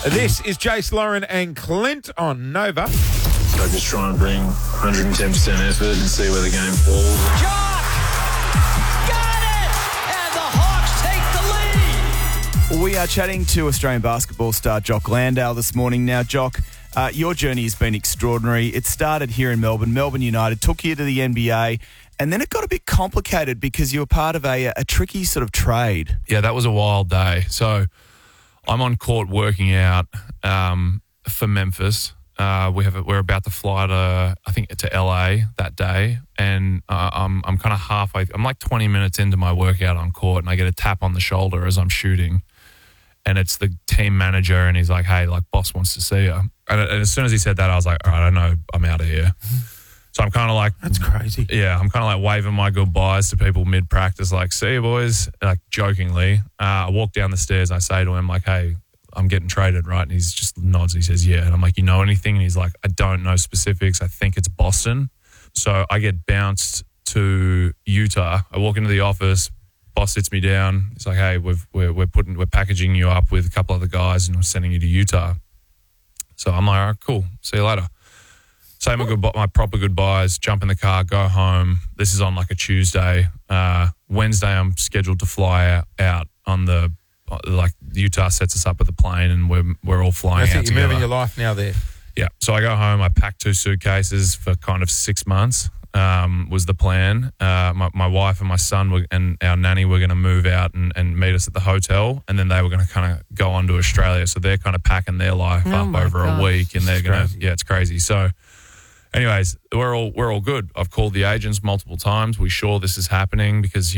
This is Jace, Lauren and Clint on Nova. I just try and bring 110% effort and see where the game falls. Jock! Got it! And the Hawks take the lead! We are chatting to Australian basketball star Jock Landale this morning. Now, Jock, your journey has been extraordinary. It started here in Melbourne. Melbourne United took you to the NBA, and then it got a bit complicated because you were part of a tricky sort of trade. Yeah, that was a wild day. So I'm on court working out for Memphis. We're about to fly to, I think, to LA that day, and I'm kind of halfway. I'm like 20 minutes into my workout on court, and I get a tap on the shoulder as I'm shooting, and it's the team manager, and he's like, "Hey, like, boss wants to see you." And as soon as he said that, I was like, "All right, I know I'm out of here." So I'm kind of like, That's crazy. yeah, I'm kind of like waving my goodbyes to people mid practice, like, "See you, boys," like jokingly. I walk down the stairs, I say to him, like, "Hey, I'm getting traded, right?" And he's just nods. He says, "Yeah." And I'm like, "You know anything?" And he's like, "I don't know specifics. I think it's Boston." So I get bounced to Utah. I walk into the office. Boss sits me down. He's like, "Hey, we're packaging you up with a couple other guys, and we're sending you to Utah." So I'm like, "All right, cool. See you later." Say my proper goodbyes. Jump in the car. Go home. This is on like a Tuesday. Wednesday, I'm scheduled to fly out on the. Like Utah sets us up with a plane, and we're all flying out You're together. moving your life now there. Yeah. So I go home. I pack 2 suitcases for kind of 6 months. Was the plan. My wife and my son and our nanny were going to move out and meet us at the hotel, and then they were going to kind of go on to Australia. So they're kind of packing their life up over a week, and they're going to it's crazy. So, anyways, we're all good. I've called the agents multiple times. We sure this is happening because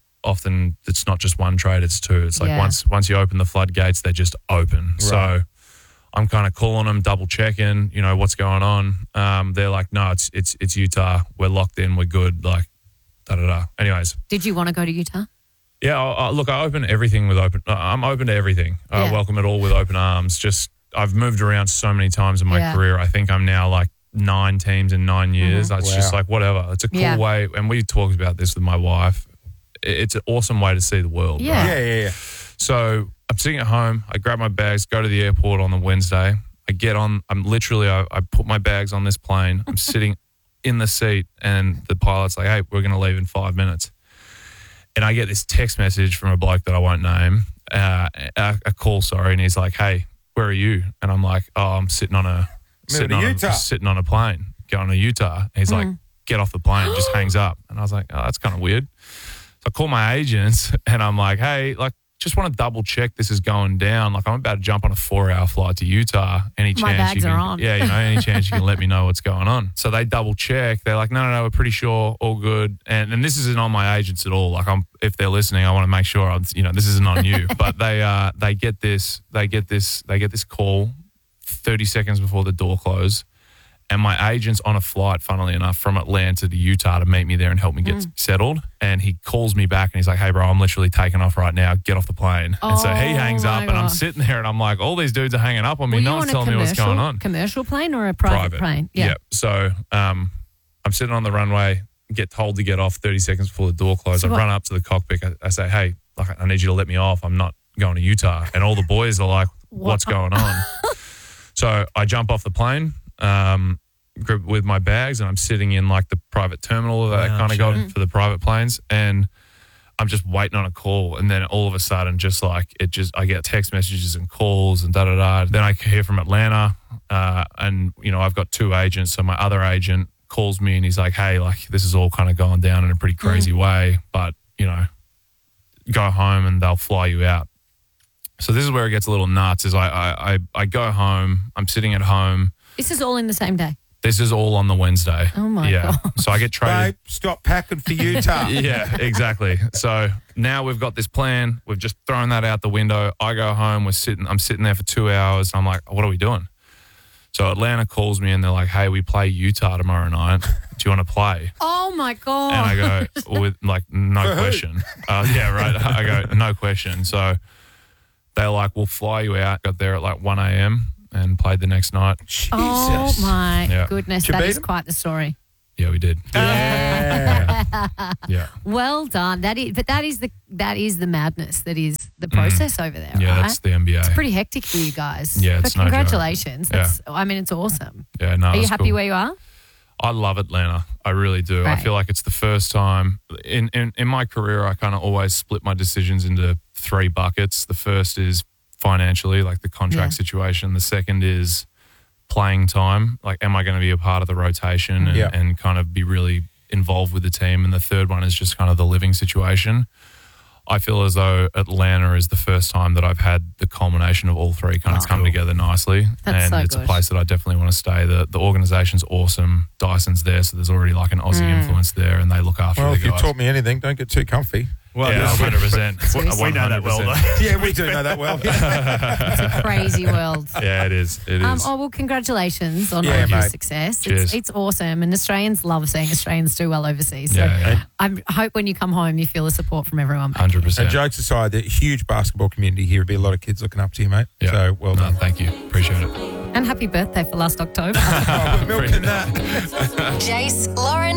often it's not just one trade, it's 2. It's like once you open the floodgates, they're just open. Right. So I'm kind of calling them, double checking, what's going on. They're like, "No, it's Utah. We're locked in. We're good." Like, da-da-da. Anyways. Did you want to go to Utah? Yeah, look, I open everything with open. I'm open to everything. I welcome it all with open arms. Just I've moved around so many times in my career. I think I'm now like 9 teams in 9 years. It's just like whatever. It's a cool way. And we talked about this with my wife. It's an awesome way to see the world. Yeah. Right? Yeah. So I'm sitting at home. I grab my bags, go to the airport on the Wednesday. I get on. I put my bags on this plane. I'm sitting in the seat, and the pilot's like, "Hey, we're going to leave in 5 minutes." And I get this text message from a bloke that I won't name, a call, and he's like, "Hey, where are you?" And I'm like, "Oh, I'm sitting on a plane going to Utah." And he's like, "Get off the plane." Just hangs up. And I was like, "Oh, that's kind of weird." So I call my agents, and I'm like, "Hey, like, just want to double check this is going down. Like, I'm about to jump on a 4-hour flight to Utah. Any chance my bags you can, are on. Yeah, any chance you can let me know what's going on?" So they double check. They're like, no, we're pretty sure, all good. And this isn't on my agents at all. Like, if they're listening, I want to make sure this isn't on you. But they get this call 30 seconds before the door closed. And my agent's on a flight, funnily enough, from Atlanta to Utah to meet me there and help me get settled. And he calls me back and he's like, "Hey, bro, I'm literally taking off right now. Get off the plane." And so he hangs up and I'm sitting there and I'm like, all these dudes are hanging up on me. No one's telling me what's going on. Commercial plane or a private plane? Yeah. So I'm sitting on the runway, get told to get off 30 seconds before the door closed. I run up to the cockpit. I say, "Hey, like, I need you to let me off. I'm not going to Utah." And all the boys are like, "What's going on?" So I jump off the plane. With my bags, and I'm sitting in like the private terminal that I kind of got for the private planes, and I'm just waiting on a call, and then all of a sudden, I get text messages and calls and da-da-da. Then I hear from Atlanta, and I've got 2 agents, so my other agent calls me and he's like, "Hey, like, this is all kind of going down in a pretty crazy way, but go home and they'll fly you out." So this is where it gets a little nuts. Is I go home, I'm sitting at home. This is all in the same day. This is all on the Wednesday. Oh, my God. So I get traded. Babe, stop packing for Utah. Yeah, exactly. So now we've got this plan. We've just thrown that out the window. I go home. I'm sitting there for 2 hours. I'm like, what are we doing? So Atlanta calls me and they're like, "Hey, we play Utah tomorrow night. Do you want to play?" Oh, my God. And I go, with like, no question. Yeah, right. I go, no question. So they're like, "We'll fly you out." Got there at like 1 a.m. and played the next night. Jesus. Oh, my goodness. Did you That beat is him? quite the story. Yeah, we did. Yeah. Yeah. Well done. That is the madness that is the process over there, Yeah, right? that's the NBA. It's pretty hectic for you guys. Yeah, but it's no joke. congratulations. That's, I mean, it's awesome. Yeah, no, Are you it's happy cool. where you are? I love Atlanta. I really do. I Right. feel like it's the first time in my career I kind of always split my decisions into 3 buckets. The first is financially, like the contract Yeah. situation. The second is playing time. Like, am I going to be a part of the rotation and, Yeah. and kind of be really involved with the team? And the third one is just kind of the living situation. I feel as though Atlanta is the first time that I've had the culmination of all 3 kind of come together nicely. That's and so it's a good. place that I definitely want to stay. The organisation's awesome. Dyson's there, so there's already like an Aussie influence there, and they look after Well, the if you guys. taught me anything, don't get too comfy. Well, Yeah, 100%. we know that well, though. Yeah, we do know that well. It's a crazy world. Yeah, it is. It is. Oh, well, congratulations on Yeah, all of your mate. success. Cheers. It's awesome. And Australians love seeing Australians do well overseas. So Yeah. I hope when you come home, you feel the support from everyone. back. 100%. And jokes aside, the huge basketball community here. There'll be a lot of kids looking up to you, mate. Yeah. So well No, done. thank you. Appreciate it. And happy birthday for last October. Oh, we're milking that. Jace, Lauren,